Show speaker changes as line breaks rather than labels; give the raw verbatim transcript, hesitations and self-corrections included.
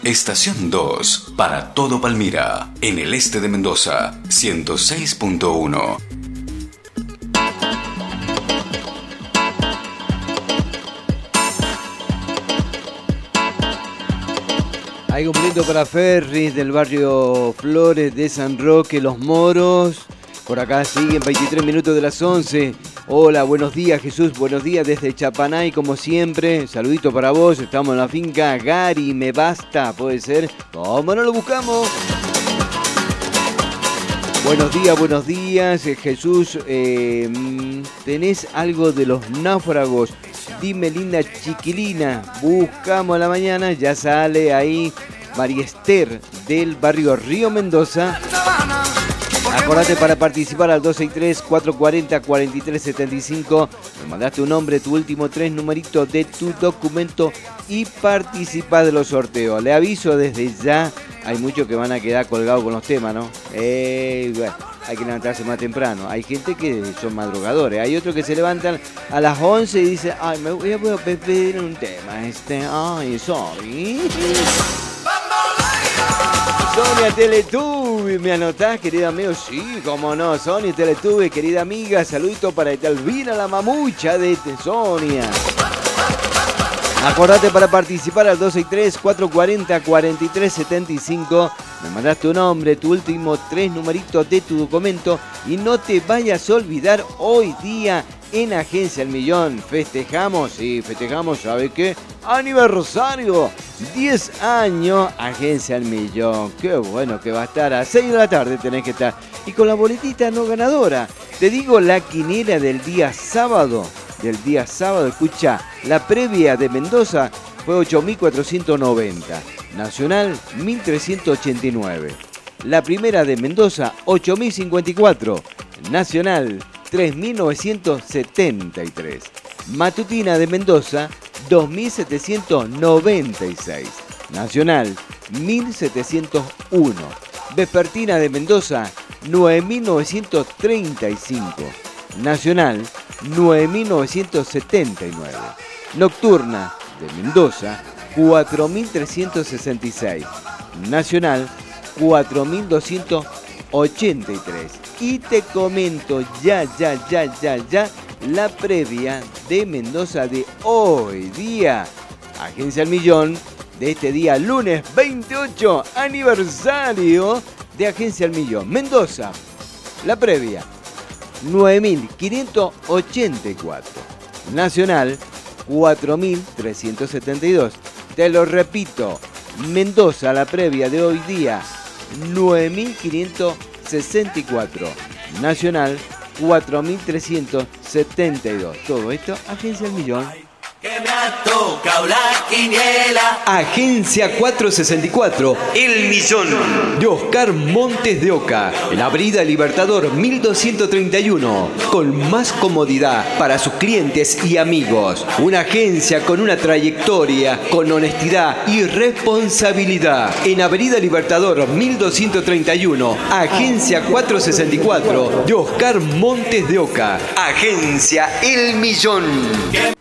Estación dos, para todo Palmira, en el este de Mendoza, ciento seis punto uno.
Algo lindo para Ferris del barrio Flores de San Roque, Los Moros. Por acá siguen veintitrés minutos de las once. Hola, buenos días Jesús, buenos días desde Chapanay como siempre. Saludito para vos, estamos en la finca Gary, me basta, puede ser. ¿Cómo no lo buscamos? Buenos días, buenos días Jesús. Eh, ¿Tenés algo de los náufragos? Dime linda chiquilina, buscamos a la mañana, ya sale ahí María Esther del barrio Río Mendoza. Acordate para participar al dos seis tres, cuatro cuatro cero, cuatro tres siete cinco. Me mandaste un nombre, tu último tres numeritos de tu documento y participá de los sorteos. Le aviso desde ya, hay muchos que van a quedar colgados con los temas, ¿no? Eh, bueno, hay que levantarse más temprano. Hay gente que son madrugadores, hay otros que se levantan a las once y dicen, ay, me voy a pedir un tema, este, ay, sorry. Sonia Teletubby, ¿me anotás, querida amigo? Sí, cómo no, Sonia Teletubby, querida amiga, saludito para Elvira la mamucha de Sonia. Acordate para participar al dos seis tres, cuatro cuatro cero, cuatro tres siete cinco. Me mandaste tu nombre, tu último tres numeritos de tu documento y no te vayas a olvidar hoy día en Agencia El Millón. Festejamos, sí, festejamos, ¿sabe qué? Aniversario, diez años, Agencia El Millón. Qué bueno que va a estar, a seis de la tarde tenés que estar. Y con la boletita no ganadora, te digo la quiniela del día sábado. Del día sábado, escucha, la previa de Mendoza fue ocho mil cuatrocientos noventa, Nacional mil trescientos ochenta y nueve, la primera de Mendoza ocho mil cincuenta y cuatro, Nacional tres mil novecientos setenta y tres, Matutina de Mendoza dos mil setecientos noventa y seis, Nacional mil setecientos uno, Vespertina de Mendoza nueve mil novecientos treinta y cinco, Nacional nueve mil novecientos setenta y nueve. Nocturna de Mendoza cuatro mil trescientos sesenta y seis. Nacional cuatro mil doscientos ochenta y tres. Y te comento ya, ya, ya, ya, ya la previa de Mendoza de hoy día. Agencia El Millón de este día lunes veintiocho, aniversario de Agencia El Millón. Mendoza, la previa nueve mil quinientos ochenta y cuatro, Nacional cuatro mil trescientos setenta y dos. Te lo repito, Mendoza, la previa de hoy día nueve mil quinientos sesenta y cuatro, Nacional cuatro mil trescientos setenta y dos. Todo esto, Agencia El Millón.
Que me ha tocado la quiniela.
Agencia cuatrocientos sesenta y cuatro, El Millón, de Oscar Montes de Oca, en Avenida Libertador mil doscientos treinta y uno, con más comodidad para sus clientes y amigos. Una agencia con una trayectoria, con honestidad y responsabilidad. En Avenida Libertador mil doscientos treinta y uno, Agencia cuatrocientos sesenta y cuatro, de Oscar Montes de Oca. Agencia El Millón.